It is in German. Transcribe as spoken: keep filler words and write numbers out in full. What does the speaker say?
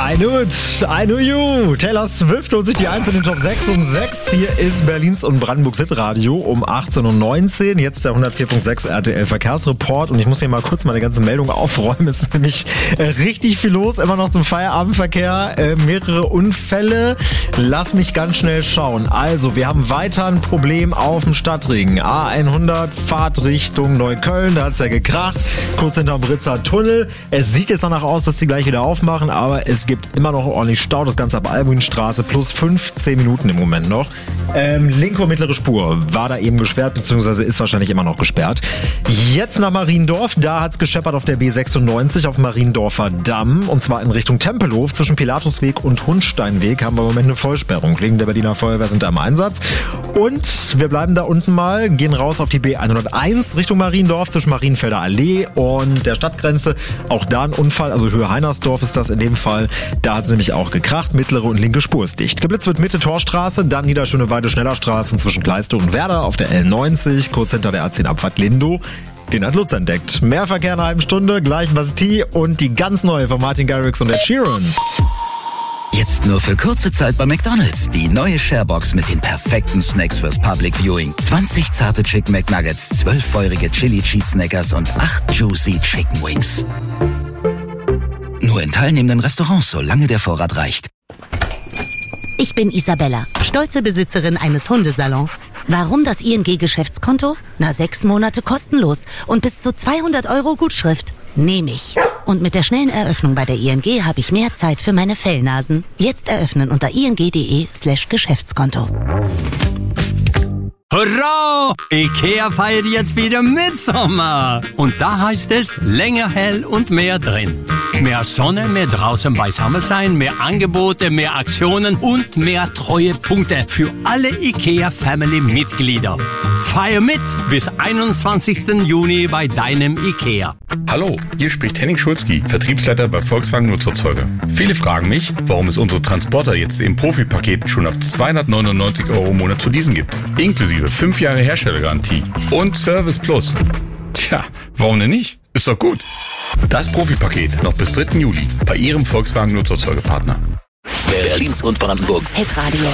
I knew it, I knew you. Taylor Swift holt sich die eins in den Top sechs um sechs. Hier ist Berlins und Brandenburgs Hitradio um achtzehn Uhr neunzehn. Jetzt der hundertvier Punkt sechs R T L Verkehrsreport. Und ich muss hier mal kurz meine ganzen Meldungen aufräumen. Es ist nämlich äh, richtig viel los, immer noch zum Feierabendverkehr. Äh, mehrere Unfälle. Lass mich ganz schnell schauen. Also, wir haben weiter ein Problem auf dem Stadtring. A hundert, Fahrt Richtung Neukölln. Da hat es ja gekracht. Kurz hinterm Britzer Tunnel. Es sieht jetzt danach aus, dass die gleich wieder aufmachen, aber es gibt immer noch ordentlich Stau. Das Ganze ab Albuinstraße plus fünfzehn Minuten im Moment noch. Ähm, linke und mittlere Spur war da eben gesperrt, beziehungsweise ist wahrscheinlich immer noch gesperrt. Jetzt nach Mariendorf. Da hat es gescheppert auf der B sechsundneunzig auf Mariendorfer Damm. Und zwar in Richtung Tempelhof. Zwischen Pilatusweg und Hundsteinweg haben wir im Moment eine Vollsperrung. Kollegen der Berliner Feuerwehr sind da im Einsatz. Und wir bleiben da unten mal, gehen raus auf die B hunderteins Richtung Mariendorf zwischen Marienfelder Allee und der Stadtgrenze. Auch da ein Unfall, also Höhe Heinersdorf ist das in dem Fall. Da hat es nämlich auch gekracht. Mittlere und linke Spur ist dicht. Geblitzt wird Mitte Torstraße, dann Niederschöneweide Schnellerstraße zwischen Kleiste und Werder auf der L neunzig, kurz hinter der A zehn Abfahrt Lindo. Den hat Lutz entdeckt. Mehr Verkehr in einer halben Stunde, gleich Bastille und die ganz neue von Martin Garrix und Ed Sheeran. Jetzt nur für kurze Zeit bei McDonald's. Die neue Sharebox mit den perfekten Snacks fürs Public Viewing. zwanzig zarte Chicken McNuggets, zwölf feurige Chili Cheese Snackers und acht juicy Chicken Wings. Nur in teilnehmenden Restaurants, solange der Vorrat reicht. Ich bin Isabella, stolze Besitzerin eines Hundesalons. Warum das I N G-Geschäftskonto? Na, sechs Monate kostenlos und bis zu zweihundert Euro Gutschrift. Nehme ich. Und mit der schnellen Eröffnung bei der I N G habe ich mehr Zeit für meine Fellnasen. Jetzt eröffnen unter ing.de slash Geschäftskonto. Hurra! Ikea feiert jetzt wieder Mitsommer. Und da heißt es länger hell und mehr drin. Mehr Sonne, mehr draußen beisammen sein, mehr Angebote, mehr Aktionen und mehr Treuepunkte für alle Ikea-Family-Mitglieder. Feier mit bis einundzwanzigsten Juni bei deinem Ikea. Hallo, hier spricht Henning Schulzki, Vertriebsleiter bei Volkswagen Nutzerzeuger. Viele fragen mich, warum es unsere Transporter jetzt im Profipaket schon ab zweihundertneunundneunzig Euro im Monat zu leasen gibt. Inklusive fünf Jahre Herstellergarantie und Service Plus. Tja, warum denn nicht? Ist doch gut. Das Profipaket noch bis dritten Juli bei Ihrem Volkswagen Nutzerzeugerpartner. Berlins und Brandenburgs Hitradio.